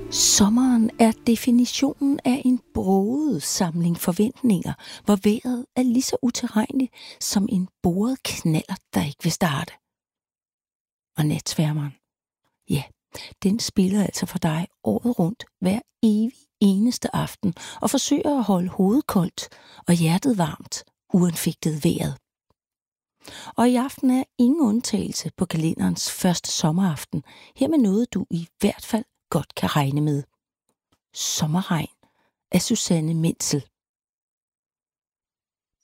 Sommeren er definitionen af en broget samling forventninger, hvor vejret er lige så utilregneligt som en boret knallert, der ikke vil starte. Og natsværmeren, ja, den spiller altså for dig året rundt hver evig eneste aften og forsøger at holde hovedet koldt og hjertet varmt, uanfægtet vejret. Og i aften er ingen undtagelse på kalenderens første sommeraften, her med noget du i hvert fald godt kan regne med. Sommerregn af Susanne Menzel.